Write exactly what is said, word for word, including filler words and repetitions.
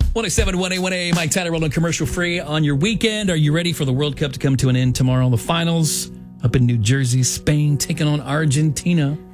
one oh seven point one A one A, Mike Tyler rolling commercial free on your weekend. Are you ready for the World Cup to come to an end tomorrow? The finals up in New Jersey, Spain taking on Argentina.